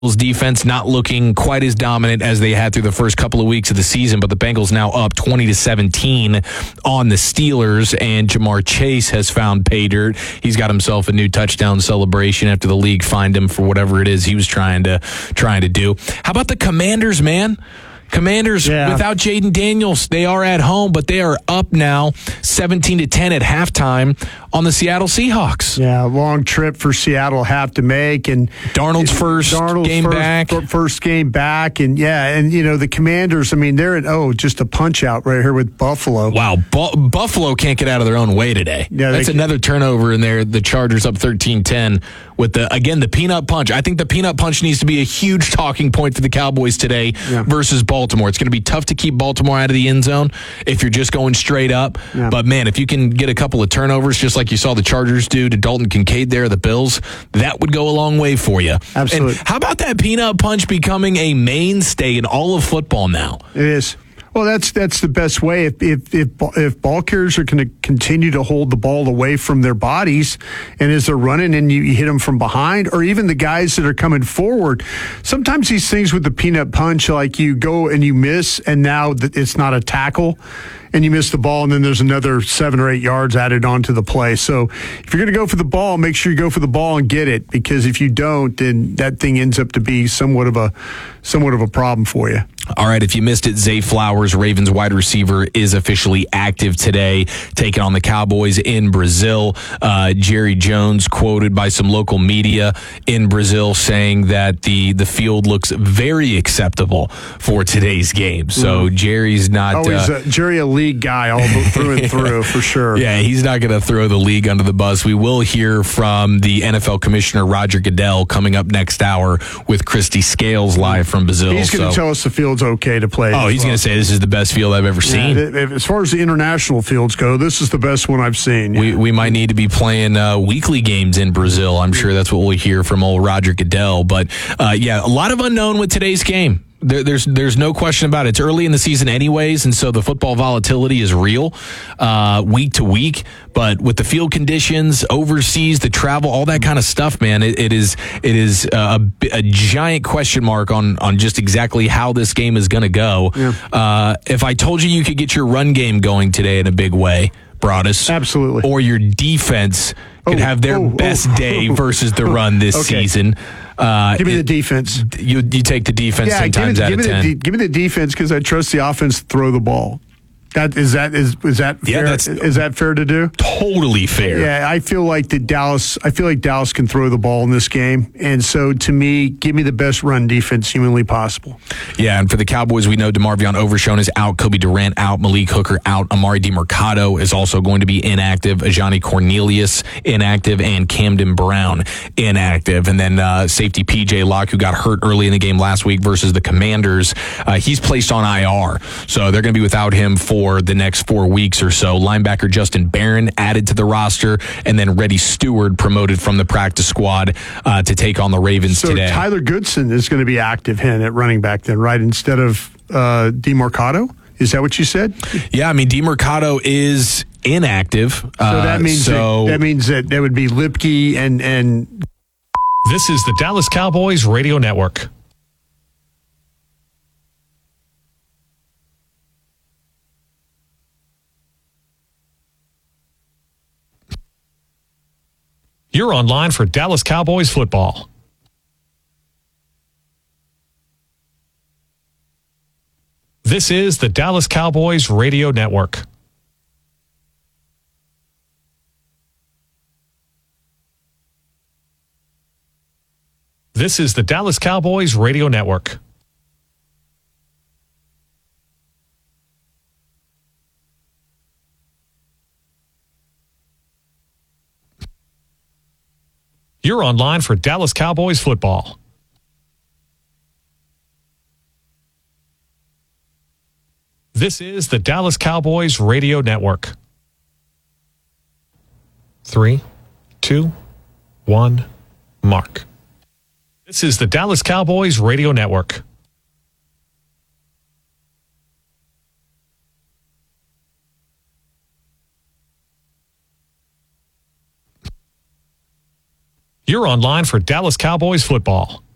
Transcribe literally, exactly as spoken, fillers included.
defense not looking quite as dominant as they had through the first couple of weeks of the season, but the Bengals now up twenty to seventeen on the Steelers, and Jamar Chase has found pay dirt. He's got himself a new touchdown celebration after the league fined him for whatever it is he was trying to trying to do. How about the Commanders, man? Commanders, yeah. Without Jaden Daniels, they are at home, but they are up now seventeen to ten at halftime on the Seattle Seahawks. Yeah, long trip for Seattle have to make. And Darnold's first Darnold's game first, back. First game back. And, yeah, and, you know, the Commanders, I mean, they're at, oh, just a punch-out right here with Buffalo. Wow, Bu- Buffalo can't get out of their own way today. Yeah, That's another turnover in there. The Chargers up thirteen ten with, the again, the peanut punch. I think the peanut punch needs to be a huge talking point for the Cowboys today yeah. versus Baltimore. It's going to be tough to keep Baltimore out of the end zone if you're just going straight up. Yeah. But, man, if you can get a couple of turnovers, just like you saw the Chargers do to Dalton Kincaid there, the Bills, that would go a long way for you. Absolutely. And how about that peanut punch becoming a mainstay in all of football now? It is. Well, that's that's the best way. If if if, if ball carriers are going to continue to hold the ball away from their bodies, and as they're running and you, you hit them from behind, or even the guys that are coming forward, sometimes these things with the peanut punch, like you go and you miss, and now it's not a tackle, and you miss the ball, and then there's another seven or eight yards added onto the play. So if you're going to go for the ball, make sure you go for the ball and get it, because if you don't, then that thing ends up to be somewhat of a somewhat of a problem for you. All right, if you missed it, Zay Flowers, Ravens wide receiver, is officially active today, taking on the Cowboys in Brazil. Uh, Jerry Jones quoted by some local media in Brazil saying that the, the field looks very acceptable for today's game. So mm. Jerry's not... Always uh, a, Jerry, a league guy all through and through, for sure. Yeah, he's not going to throw the league under the bus. We will hear from the N F L Commissioner Roger Goodell coming up next hour with Christy Scales live from Brazil. He's going to so. tell us the field's okay to play. Oh, he's well. going to say this is the best field I've ever seen. Yeah, as far as the international fields go, this is the best one I've seen. We we might need to be playing uh, weekly games in Brazil. I'm sure that's what we'll hear from old Roger Goodell. But, uh, yeah, a lot of unknown with today's game. There, there's there's no question about it. It's early in the season anyways, and so the football volatility is real uh, week to week. But with the field conditions, overseas, the travel, all that kind of stuff, man, it, it is it is a, a giant question mark on, on just exactly how this game is going to go. Yeah. Uh, if I told you you could get your run game going today in a big way, Broadus, absolutely, or your defense could oh, have their oh, best oh, day oh, versus the run this okay. season. Uh, give me it, the defense. You you take the defense yeah, ten times me, out of ten. The, give me the defense because I trust the offense to throw the ball. That is that is is that fair? Yeah, that's is that fair to do? Totally fair. Yeah, I feel like the Dallas. I feel like Dallas can throw the ball in this game, and so to me, give me the best run defense humanly possible. Yeah, and for the Cowboys, we know DeMarvion Overshown is out, Kobe Durant out, Malik Hooker out, Amari DeMercado is also going to be inactive, Ajani Cornelius inactive, and Camden Brown inactive, and then uh, safety P J Locke, who got hurt early in the game last week versus the Commanders, uh, he's placed on I R, so they're going to be without him for For the next four weeks or so. Linebacker Justin Barron added to the roster, and then Reddy Stewart promoted from the practice squad uh, to take on the Ravens so today. So Tyler Goodson is going to be active then at running back then, right? Instead of uh, DeMercado? Is that what you said? Yeah, I mean, DeMercado is inactive. So that uh, means so that, that means that that would be Lipke and and. This is the Dallas Cowboys Radio Network. You're online for Dallas Cowboys football. This is the Dallas Cowboys Radio Network. This is the Dallas Cowboys Radio Network. You're online for Dallas Cowboys football. This is the Dallas Cowboys Radio Network. Three, two, one, mark. This is the Dallas Cowboys Radio Network. You're online for Dallas Cowboys football.